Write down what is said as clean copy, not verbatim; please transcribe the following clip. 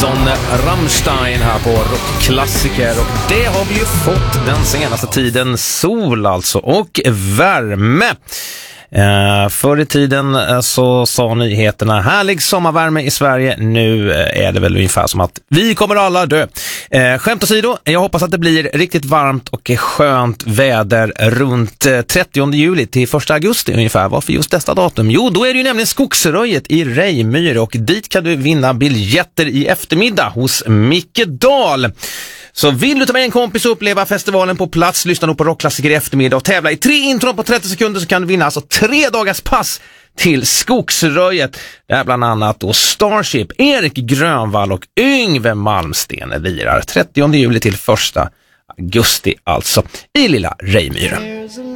Son Rammstein här på Rockklassiker, och det har vi ju fått den senaste tiden. Sol alltså, och värme. Förr i tiden så sa nyheterna härlig sommarvärme i Sverige. Nu är det väl ungefär som att vi kommer alla dö. Skämt åsido, jag hoppas att det blir riktigt varmt och skönt väder runt 30 juli till 1 augusti ungefär. Varför just detta datum? Jo, då är det ju nämligen Skogsröjet i Rejmyr, och dit kan du vinna biljetter i eftermiddag hos Micke Dahl. Så vill du ta med en kompis och uppleva festivalen på plats, lyssna då på Rockklassiker i eftermiddag och tävla i 3 intron på 30 sekunder, så kan du vinna alltså 3 dagars pass till Skogsröjet. Det är bland annat då Starship, Erik Grönvall och Yngve Malmsten lirar 30 juli till 1 augusti alltså i lilla Rejmyren.